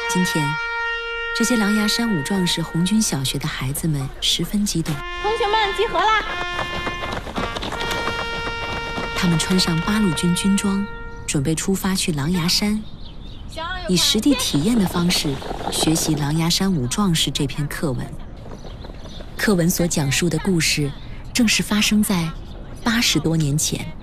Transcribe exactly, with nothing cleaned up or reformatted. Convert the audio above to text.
今天，这些狼牙山五壮士红军小学的孩子们十分激动。 同学们集合啦！ 他们穿上八路军军装，准备出发去狼牙山，以实地体验的方式学习《狼牙山五壮士》这篇课文。课文所讲述的故事，正是发生在八十多年前。